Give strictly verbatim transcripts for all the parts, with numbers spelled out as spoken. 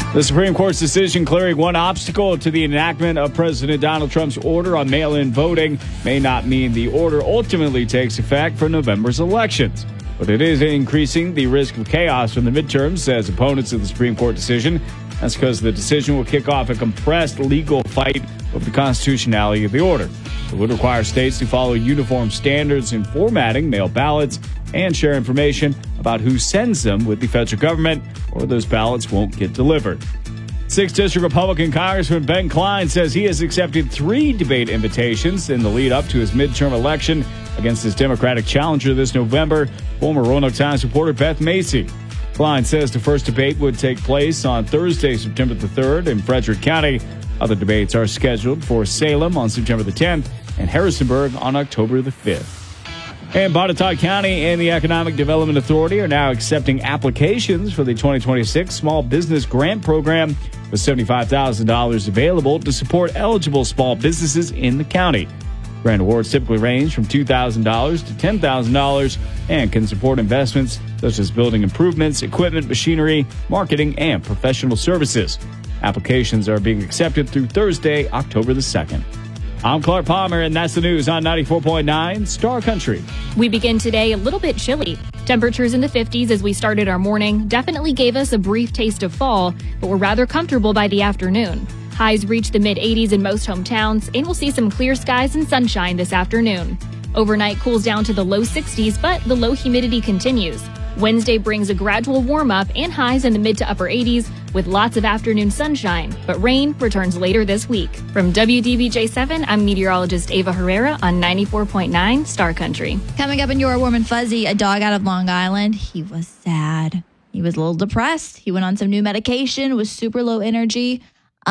The Supreme Court's decision clearing one obstacle to the enactment of President Donald Trump's order on mail-in voting may not mean the order ultimately takes effect for November's elections. But it is increasing the risk of chaos from the midterms, says opponents of the Supreme Court decision. That's because the decision will kick off a compressed legal fight over the constitutionality of the order. It would require states to follow uniform standards in formatting mail ballots and share information about who sends them with the federal government, or those ballots won't get delivered. sixth District Republican Congressman Ben Cline says he has accepted three debate invitations in the lead up to his midterm election against his Democratic challenger this November, former Roanoke Times reporter Beth Macy. Cline says the first debate would take place on Thursday, September the third in Frederick County. Other debates are scheduled for Salem on September the tenth and Harrisonburg on October the fifth. And Botetourt County and the Economic Development Authority are now accepting applications for the twenty twenty-six Small Business Grant Program with seventy-five thousand dollars available to support eligible small businesses in the county. Grant awards typically range from two thousand dollars to ten thousand dollars and can support investments such as building improvements, equipment, machinery, marketing, and professional services. Applications are being accepted through Thursday, October the second. I'm Clark Palmer, and that's the news on ninety-four point nine Star Country. We begin today a little bit chilly. Temperatures in the fifties as we started our morning definitely gave us a brief taste of fall, but we're rather comfortable by the afternoon. Highs reach the mid-eighties in most hometowns, and we'll see some clear skies and sunshine this afternoon. Overnight cools down to the low sixties, but the low humidity continues. Wednesday brings a gradual warm-up and highs in the mid to upper eighties with lots of afternoon sunshine, but rain returns later this week. From W D B J seven, I'm meteorologist Ava Herrera on ninety-four point nine Star Country. Coming up in your Warm and Fuzzy, a dog out of Long Island. He was sad. He was a little depressed. He went on some new medication, was super low energy,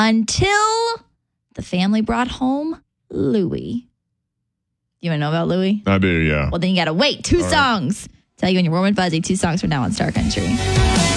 until the family brought home Louie. You want to know about Louie? I do, yeah. Well, then you got to wait. Two All songs. Right. Tell you when you're Warm and Fuzzy. Two songs from now on Star Country.